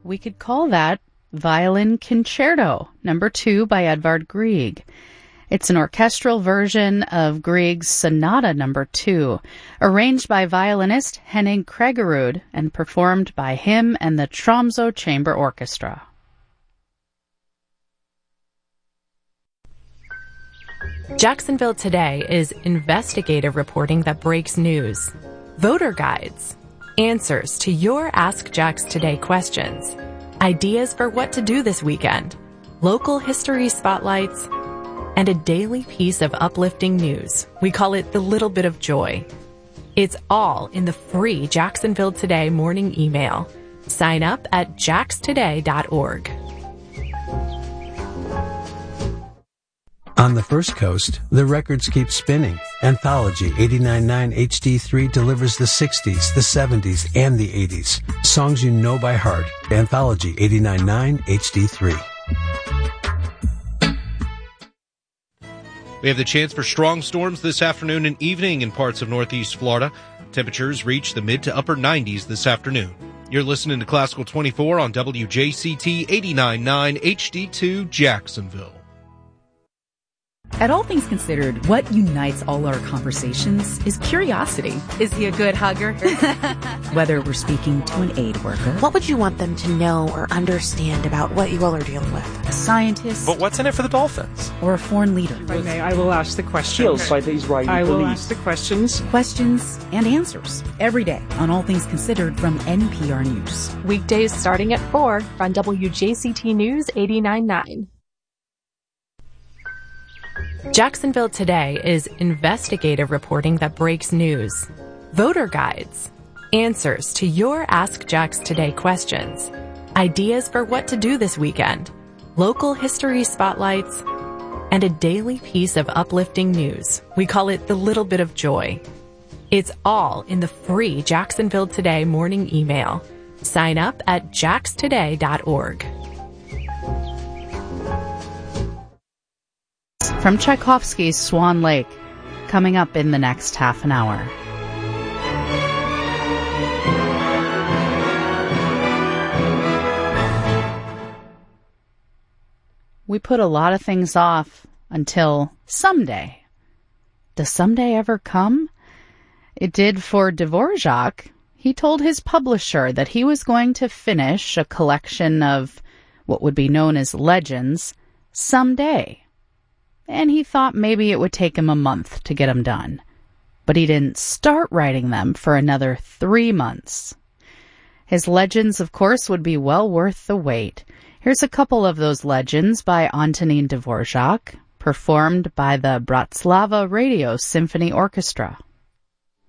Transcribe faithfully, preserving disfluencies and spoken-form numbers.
we could call that Violin Concerto, number two by Edvard Grieg. It's an orchestral version of Grieg's Sonata number two, arranged by violinist Henning Kregerud and performed by him and the Tromsø Chamber Orchestra. Jacksonville Today is investigative reporting that breaks news. Voter guides, answers to your Ask Jax Today questions, ideas for what to do this weekend, local history spotlights, and a daily piece of uplifting news. We call it the little bit of joy. It's all in the free Jacksonville Today morning email. Sign up at jax today dot org. On the First Coast, the records keep spinning. Anthology eighty-nine point nine H D three delivers the sixties, the seventies, and the eighties. Songs you know by heart. Anthology eighty-nine point nine H D three. We have the chance for strong storms this afternoon and evening in parts of northeast Florida. Temperatures reach the mid to upper nineties this afternoon. You're listening to Classical twenty-four on W J C T eighty-nine point nine H D two Jacksonville. At All Things Considered, what unites all our conversations is curiosity. Is he a good hugger? Whether we're speaking to an aid worker. What would you want them to know or understand about what you all are dealing with? A scientist. But what's in it for the Dolphins? Or a foreign leader. If I may, I will ask the questions. Killed by the Israeli I will police. ask the questions. Questions and answers. Every day on All Things Considered from N P R News. Weekdays starting at four on W J C T News eighty-nine point nine. Jacksonville Today is investigative reporting that breaks news. Voter guides, answers to your Ask Jax Today questions, ideas for what to do this weekend, local history spotlights, and a daily piece of uplifting news. We call it the little bit of joy. It's all in the free Jacksonville Today morning email. Sign up at jax today dot org. From Tchaikovsky's Swan Lake, coming up in the next half an hour. We put a lot of things off until someday. Does someday ever come? It did for Dvorak. He told his publisher that he was going to finish a collection of what would be known as legends someday. And he thought maybe it would take him a month to get them done. But he didn't start writing them for another three months. His legends, of course, would be well worth the wait. Here's a couple of those legends by Antonin Dvorak, performed by the Bratislava Radio Symphony Orchestra.